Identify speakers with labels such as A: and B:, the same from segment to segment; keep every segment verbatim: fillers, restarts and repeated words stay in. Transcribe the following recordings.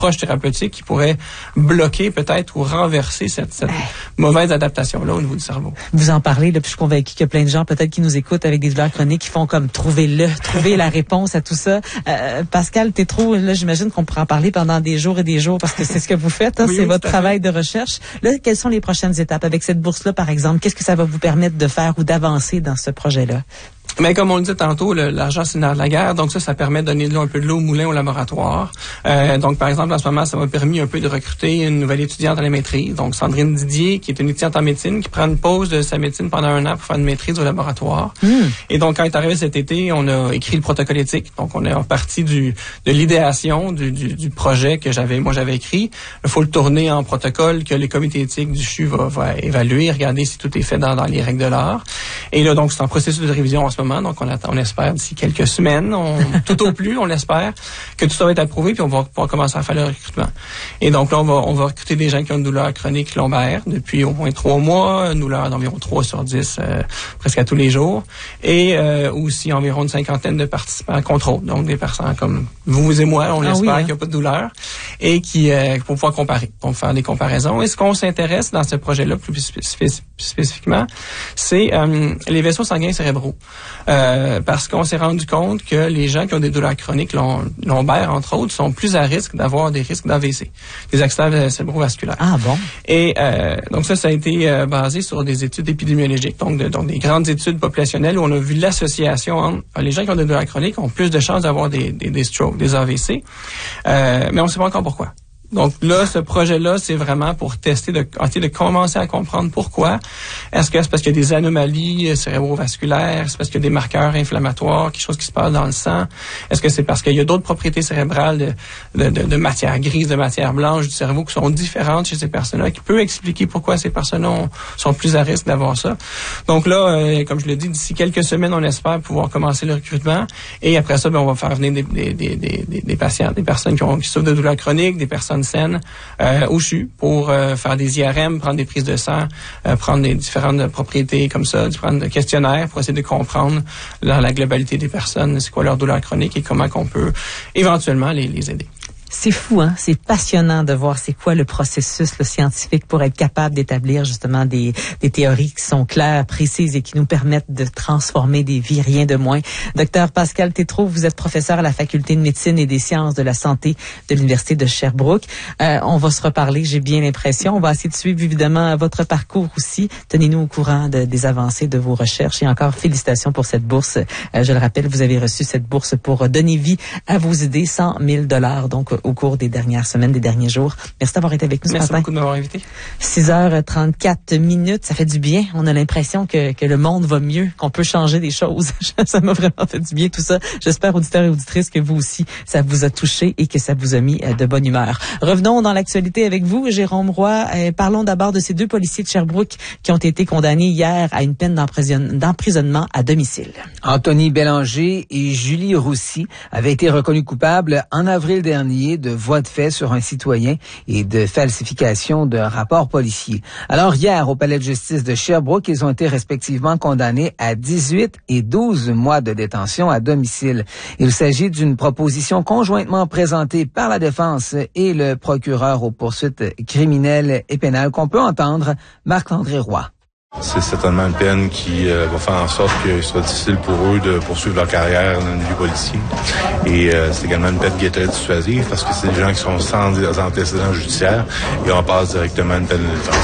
A: approche thérapeutique qui pourrait bloquer peut-être ou renverser cette, cette mauvaise adaptation-là au niveau du cerveau.
B: Vous en parlez, là, puis je suis convaincue qu'il y a plein de gens peut-être qui nous écoutent avec des douleurs chroniques qui font comme trouver le, trouver la réponse à tout ça. Euh, Pascal Tétrault, là, j'imagine qu'on pourra en parler pendant des jours et des jours parce que c'est ce que vous faites, hein, oui, c'est oui, votre travail de recherche. Là, quelles sont les prochaines étapes avec cette bourse-là, par exemple? Qu'est-ce que ça va vous permettre de faire ou d'avancer dans ce projet-là?
A: Mais comme on le dit tantôt, le, l'argent, c'est le nerf de la guerre. Donc ça, ça permet de donner de l'eau, un peu de l'eau au moulin au laboratoire. Euh, donc, par exemple, en ce moment, ça m'a permis un peu de recruter une nouvelle étudiante à la maîtrise. Donc, Sandrine Didier, qui est une étudiante en médecine, qui prend une pause de sa médecine pendant un an pour faire une maîtrise au laboratoire. Mm. Et donc, quand elle est arrivée cet été, on a écrit le protocole éthique. Donc, on est en partie du, de l'idéation du, du, du projet que j'avais, moi, j'avais écrit. Il faut le tourner en protocole que les comités éthiques du C H U va, va évaluer, regarder si tout est fait dans, dans les règles de l'art. Et là, donc, c'est en processus de révision en ce moment. Donc, on attend, on espère d'ici quelques semaines, on, tout au plus, on l'espère, que tout ça va être approuvé, puis on va pouvoir commencer à faire le recrutement. Et donc là, on va, on va recruter des gens qui ont une douleur chronique lombaire depuis au moins trois mois, une douleur d'environ trois sur dix, euh, presque à tous les jours, et euh, aussi environ une cinquantaine de participants à contrôle, donc des personnes comme vous et moi, on ah l'espère, oui, hein? Qui n'ont pas de douleur, et qui euh, pour pouvoir comparer, donc faire des comparaisons. Et ce qu'on s'intéresse dans ce projet-là plus spécifiquement, spécifiquement, c'est euh, les vaisseaux sanguins cérébraux. Euh, parce qu'on s'est rendu compte que les gens qui ont des douleurs chroniques lombaires, entre autres, sont plus à risque d'avoir des risques d'A V C, des accidents cérébrovasculaires.
B: Ah bon?
A: Et euh, donc ça, ça a été euh, basé sur des études épidémiologiques, donc, de, donc des grandes études populationnelles où on a vu l'association entre les gens qui ont des douleurs chroniques ont plus de chances d'avoir des, des, des strokes, des A V C, euh, mais on ne sait pas encore pourquoi. Donc là, ce projet-là, c'est vraiment pour tester, de, de commencer à comprendre pourquoi. Est-ce que c'est parce qu'il y a des anomalies cérébrovasculaires? C'est parce qu'il y a des marqueurs inflammatoires, quelque chose qui se passe dans le sang? Est-ce que c'est parce qu'il y a d'autres propriétés cérébrales de, de, de, de matière grise, de matière blanche du cerveau qui sont différentes chez ces personnes-là, qui peut expliquer pourquoi ces personnes-là sont plus à risque d'avoir ça? Donc là, euh, comme je l'ai dit, d'ici quelques semaines, on espère pouvoir commencer le recrutement. Et après ça, ben, on va faire venir des, des, des, des, des patients, des personnes qui, ont, qui souffrent de douleurs chroniques, des personnes saines euh, au C H U pour euh, faire des I R M, prendre des prises de sang, euh, prendre des différentes propriétés comme ça, prendre des questionnaires pour essayer de comprendre dans la globalité des personnes c'est quoi leur douleur chronique et comment qu'on peut éventuellement les, les aider.
B: C'est fou, hein? C'est passionnant de voir c'est quoi le processus le scientifique pour être capable d'établir justement des, des théories qui sont claires, précises et qui nous permettent de transformer des vies, rien de moins. Docteur Pascal Tétrault, vous êtes professeur à la Faculté de médecine et des sciences de la santé de l'Université de Sherbrooke. Euh, on va se reparler, j'ai bien l'impression. On va essayer de suivre évidemment votre parcours aussi. Tenez-nous au courant de, des avancées de vos recherches et encore félicitations pour cette bourse. Euh, je le rappelle, vous avez reçu cette bourse pour donner vie à vos idées, cent mille dollars donc au cours des dernières semaines, des derniers jours. Merci d'avoir été avec nous ce
A: Merci
B: matin.
A: Merci beaucoup de m'avoir invité.
B: six heures trente-quatre minutes, ça fait du bien. On a l'impression que, que le monde va mieux, qu'on peut changer des choses. Ça m'a vraiment fait du bien tout ça. J'espère, auditeurs et auditrices, que vous aussi, ça vous a touché et que ça vous a mis de bonne humeur. Revenons dans l'actualité avec vous, Jérôme Roy. Euh, parlons d'abord de ces deux policiers de Sherbrooke qui ont été condamnés hier à une peine d'emprisonnement à domicile.
C: Anthony Bélanger et Julie Roussy avaient été reconnus coupables en avril dernier de voies de fait sur un citoyen et de falsification d'un rapport policier. Alors hier, au palais de justice de Sherbrooke, ils ont été respectivement condamnés à dix-huit et douze mois de détention à domicile. Il s'agit d'une proposition conjointement présentée par la défense et le procureur aux poursuites criminelles et pénales qu'on peut entendre, Marc-André Roy.
D: C'est certainement une peine qui euh, va faire en sorte qu'il sera difficile pour eux de poursuivre leur carrière dans le milieu policier. Et euh, c'est également une peine qui est très dissuasive parce que c'est des gens qui sont sans antécédents judiciaires et on passe directement à une peine de détention.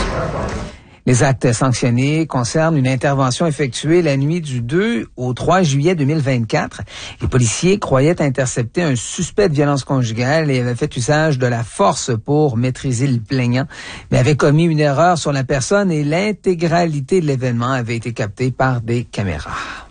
C: Les actes sanctionnés concernent une intervention effectuée la nuit du deux au trois juillet deux mille vingt-quatre. Les policiers croyaient intercepter un suspect de violence conjugale et avaient fait usage de la force pour maîtriser le plaignant, mais avaient commis une erreur sur la personne et l'intégralité de l'événement avait été captée par des caméras.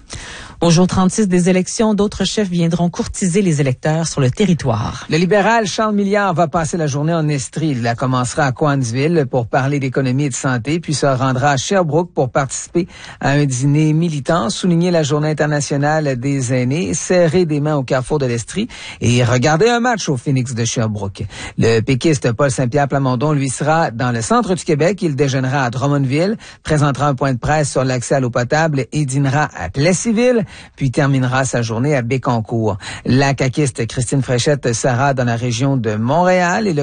B: Au jour trente-six des élections, d'autres chefs viendront courtiser les électeurs sur le territoire.
C: Le libéral Charles Milliard va passer la journée en Estrie. Il la commencera à Cowansville pour parler d'économie et de santé, puis se rendra à Sherbrooke pour participer à un dîner militant, souligner la Journée internationale des aînés, serrer des mains au carrefour de l'Estrie et regarder un match au Phoenix de Sherbrooke. Le péquiste Paul Saint-Pierre Plamondon, lui, sera dans le centre du Québec. Il déjeunera à Drummondville, présentera un point de presse sur l'accès à l'eau potable et dînera à Plessisville, puis terminera sa journée à Bécancour. La caquiste Christine Fréchette sera dans la région de Montréal et le